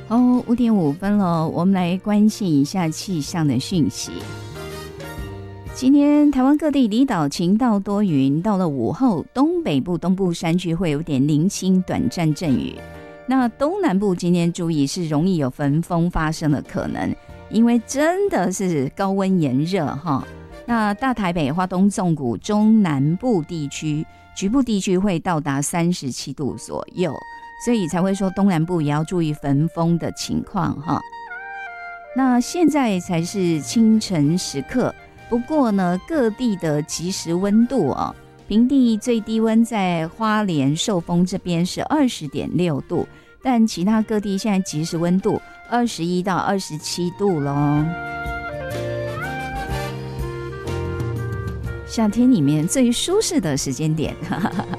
哦，5:05了，我们来关心一下气象的讯息。今天台湾各地离岛晴到多云，到了午后，东北部、东部山区会有点零星短暂阵雨。那东南部今天注意是容易有焚风发生的可能，因为真的是高温炎热哈。那大台北、花东纵谷、中南部地区局部地区会到达37度左右。所以才会说东南部也要注意焚风的情况哈。那现在才是清晨时刻，不过呢，各地的即时温度哦，平地最低温在花莲寿丰这边是20.6度，但其他各地现在即时温度21到27度咯。夏天里面最舒适的时间点，